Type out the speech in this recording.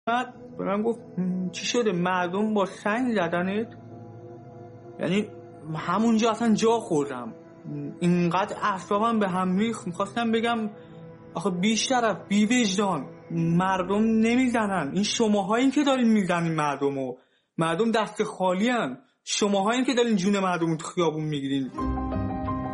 بعد به من گفت چی شده، مردم با سنگ زدنت؟ یعنی همونجا اصلا جا خوردم، اینقدر اعصابم به هم ریخت. میخواستم بگم آخه بیشتر بی وجدان، مردم نمیزنن، این شماهایی که دارین میزنین مردم دست خالی هن، شماهایی که دارین جون مردم تو خیابون میگیرین.